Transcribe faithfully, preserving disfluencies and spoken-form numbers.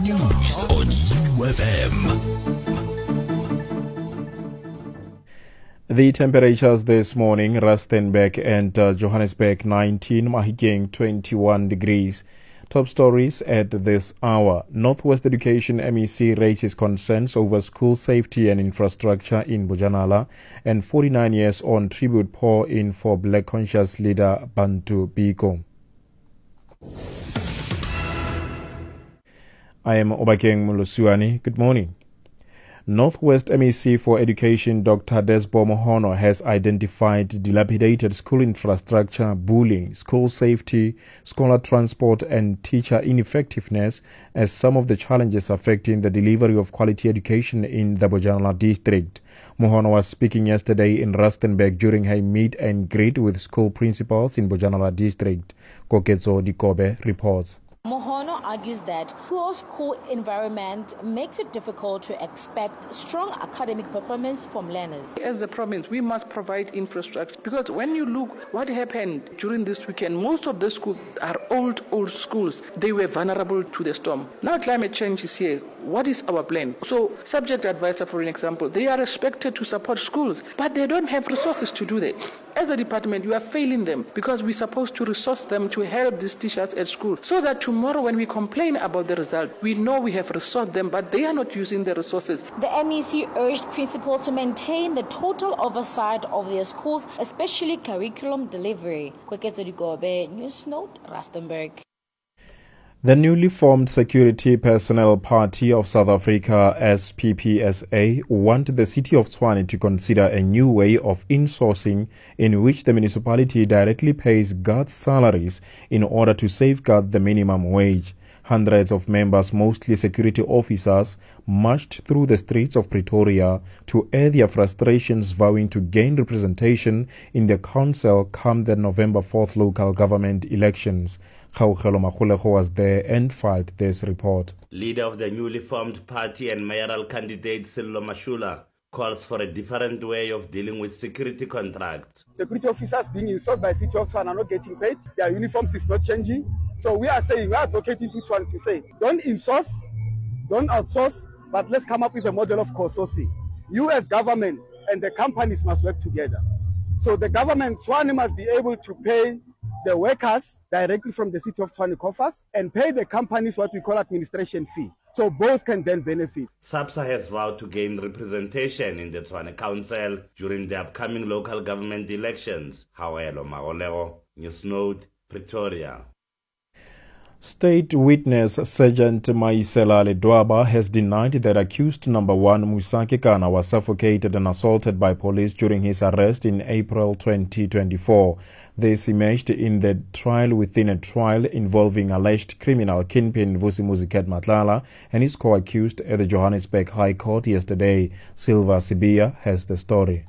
News on U F M. The temperatures this morning: Rustenburg and uh, Johannesburg nineteen, Mahikeng twenty-one degrees. Top stories at this hour. Northwest Education M E C raises concerns over school safety and infrastructure in Bojanala, and forty-nine years on tribute pour in for Black conscious leader Bantu Biko. I am Obakeng Mulusuani. Good morning. Northwest M E C for Education Doctor Desbo Mohono has identified dilapidated school infrastructure, bullying, school safety, scholar transport and teacher ineffectiveness as some of the challenges affecting the delivery of quality education in the Bojanala district. Mohono was speaking yesterday in Rustenburg during a meet and greet with school principals in Bojanala district. Koketso Dikobe reports. Mohono argues that poor school environment makes it difficult to expect strong academic performance from learners. As a province, we must provide infrastructure, because when you look what happened during this weekend, most of the schools are old, old schools. They were vulnerable to the storm. Now climate change is here. What is our plan? So, subject advisor, for an example, they are expected to support schools, but they don't have resources to do that. As a department, you are failing them, because we're supposed to resource them to help these teachers at school, so that tomorrow when we complain about the result, we know we have resourced them, but they are not using the resources. The M E C urged principals to maintain the total oversight of their schools, especially curriculum delivery. Kweketso Dikobe, News Note, Rustenburg. The newly formed Security Personnel Party of South Africa, S P P S A, want the city of Tshwane to consider a new way of insourcing in which the municipality directly pays guards' salaries in order to safeguard the minimum wage. Hundreds of members, mostly security officers, marched through the streets of Pretoria to air their frustrations, vowing to gain representation in the council come the November fourth local government elections. Khawkhelo Makhuleho was there and filed this report. Leader of the newly formed party and mayoral candidate Sello Mashula calls for a different way of dealing with security contracts. Security officers being insulted by City of Tshwane are not getting paid. Their uniforms is not changing. So we are saying, we are advocating to Tshwane to say, don't insource, don't outsource, but let's come up with a model of co-sourcing. You as government and the companies must work together. So the government, Tshwane, must be able to pay the workers directly from the City of Tshwane coffers and pay the companies what we call administration fee. So both can then benefit. SAPSA has vowed to gain representation in the Tshwane Council during the upcoming local government elections. Hawelo Maoleo, News Note, Pretoria. State witness Sergeant Maisela Ledwaba has denied that accused number one Musake Kana was suffocated and assaulted by police during his arrest in April twenty twenty-four. This emerged in the trial within a trial involving alleged criminal kingpin Vusimuzi Matlala and his co-accused at the Johannesburg High Court yesterday. Silva Sibia has the story.